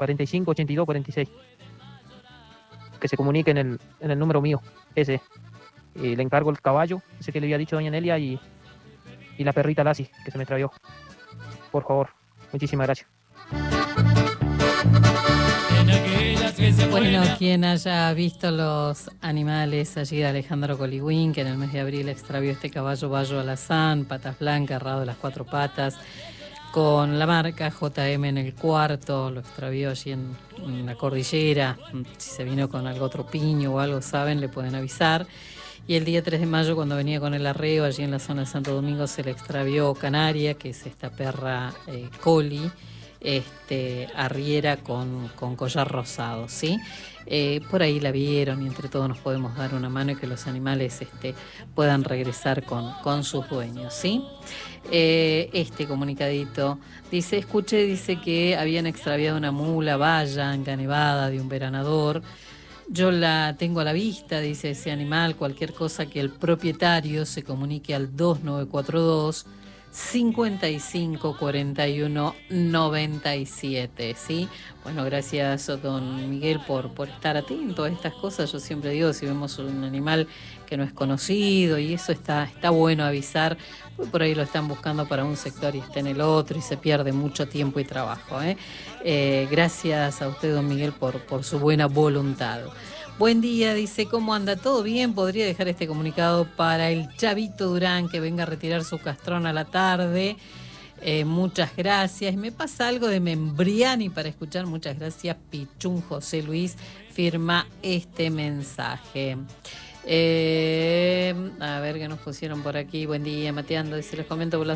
45 82 46. Que se comunique en el número mío, ese. Le encargo el caballo, ese que le había dicho doña Nelia, y la perrita Lassie, que se me extravió. Por favor, muchísimas gracias. Bueno, quien haya visto los animales allí de Alejandro Coligüín, que en el mes de abril extravió este caballo Bayo Alazán, patas blancas, errado de las 4 patas, con la marca JM en el cuarto, lo extravió allí en la cordillera. Si se vino con algo tropiño o algo, saben, le pueden avisar. Y el día 3 de mayo, cuando venía con el arreo, allí en la zona de Santo Domingo, se le extravió Canaria, que es esta perra coli, arriera con collar rosado, ¿sí? Por ahí la vieron y entre todos nos podemos dar una mano y que los animales puedan regresar con sus dueños, ¿sí? Este comunicadito dice que habían extraviado una mula valla enganevada de un veranador. Yo la tengo a la vista, dice ese animal. Cualquier cosa que el propietario se comunique al 2942 55 41 97, ¿sí? Bueno, gracias, don Miguel, por estar atento a estas cosas. Yo siempre digo, si vemos un animal que no es conocido, y eso está bueno avisar, pues por ahí lo están buscando para un sector y está en el otro, y se pierde mucho tiempo y trabajo, gracias a usted, don Miguel, por su buena voluntad. Buen día, dice, ¿cómo anda? ¿Todo bien? Podría dejar este comunicado para el Chavito Durán, que venga a retirar su castrón a la tarde. Muchas gracias. Me pasa algo de Membriani para escuchar. Muchas gracias, Pichún José Luis firma este mensaje. A ver qué nos pusieron por aquí. Buen día, Mateando, dice, les comento por las